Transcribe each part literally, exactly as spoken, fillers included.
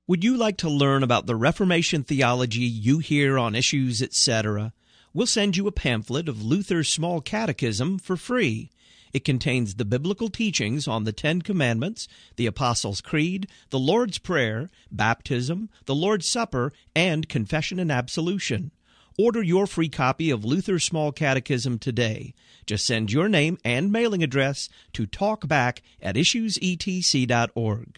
Would you like to learn about the Reformation theology you hear on Issues, et cetera? We'll send you a pamphlet of Luther's Small Catechism for free. It contains the biblical teachings on the Ten Commandments, the Apostles' Creed, the Lord's Prayer, baptism, the Lord's Supper, and confession and absolution. Order your free copy of Luther's Small Catechism today. Just send your name and mailing address to talkback at issues e t c dot org.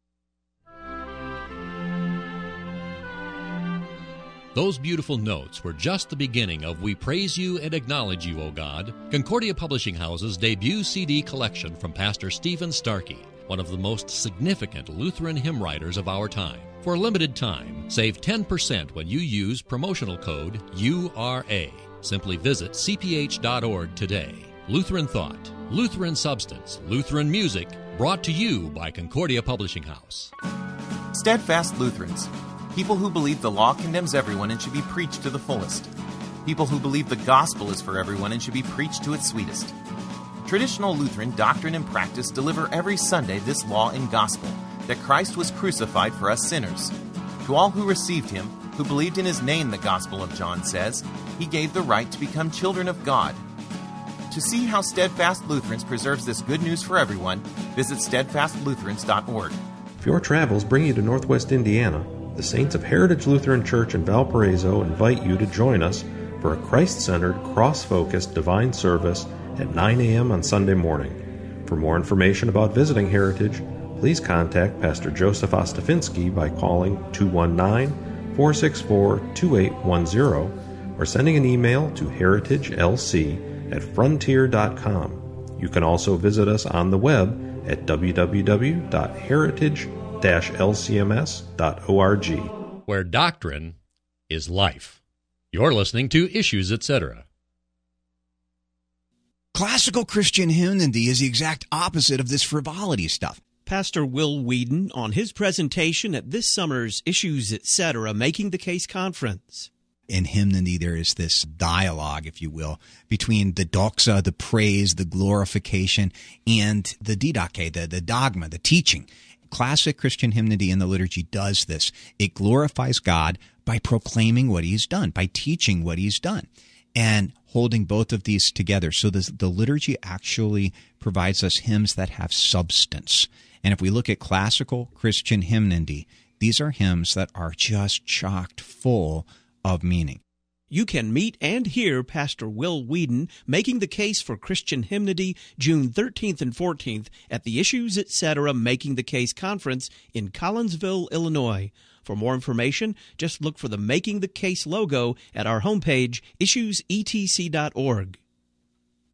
Those beautiful notes were just the beginning of We Praise You and Acknowledge You, O God, Concordia Publishing House's debut C D collection from Pastor Stephen Starkey, one of the most significant Lutheran hymn writers of our time. For a limited time, save ten percent when you use promotional code U R A. Simply visit c p h dot org today. Lutheran Thought, Lutheran Substance, Lutheran Music, brought to you by Concordia Publishing House. Steadfast Lutherans. People who believe the law condemns everyone and should be preached to the fullest. People who believe the gospel is for everyone and should be preached to its sweetest. Traditional Lutheran doctrine and practice deliver every Sunday this law and gospel, that Christ was crucified for us sinners. To all who received him, who believed in his name, the Gospel of John says, he gave the right to become children of God. To see how Steadfast Lutherans preserves this good news for everyone, visit steadfast lutherans dot org. If your travels bring you to Northwest Indiana, the Saints of Heritage Lutheran Church in Valparaiso invite you to join us for a Christ-centered, cross-focused divine service at nine a.m. on Sunday morning. For more information about visiting Heritage, please contact Pastor Joseph Ostafinsky by calling two one nine, four six four, two eight one zero or sending an email to heritagelc at frontier dot com. You can also visit us on the web at w w w dot heritage dash l c m s dot org. Where doctrine is life. You're listening to Issues, et cetera. Classical Christian hymnody is the exact opposite of this frivolity stuff. Pastor Will Whedon on his presentation at this summer's Issues, et cetera. Making the Case Conference. In hymnody, there is this dialogue, if you will, between the doxa, the praise, the glorification, and the didache, the, the dogma, the teaching. Classic Christian hymnody in the liturgy does this. It glorifies God by proclaiming what he's done, by teaching what he's done, and holding both of these together. So this, the liturgy actually provides us hymns that have substance. And if we look at classical Christian hymnody, these are hymns that are just chocked full of meaning. You can meet and hear Pastor Will Whedon making the case for Christian hymnody June thirteenth and fourteenth at the Issues, et cetera. Making the Case Conference in Collinsville, Illinois. For more information, just look for the Making the Case logo at our homepage, issues e t c dot org.